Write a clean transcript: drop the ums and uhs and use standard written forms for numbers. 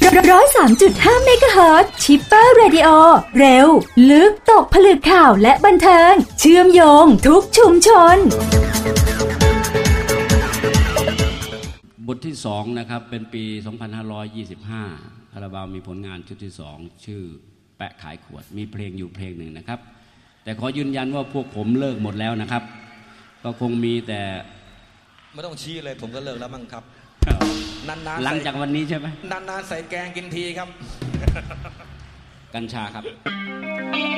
103.5 เมกะเฮิรตซ์ชิปเปอร์เรดิโอเร็วลึกตกผลึกข่าวและบันเทิงเชื่อมโยงทุกชุมชนบทที่2นะครับเป็นปี 2525 อัลบั้มมีผลงานชุดที่2ชื่อแปะขายขวดมีเพลงอยู่เพลงหนึ่งนะครับแต่ขอยืนยันว่าพวกผมเลิกหมดแล้วนะครับก็คงมีแต่ไม่ต้องชี้เลยผมก็เลิกแล้วมั้งครับนานๆหลังจากวันนี้ใช่ไหมนานๆใส่แกงกินทีครับกัญชาครับ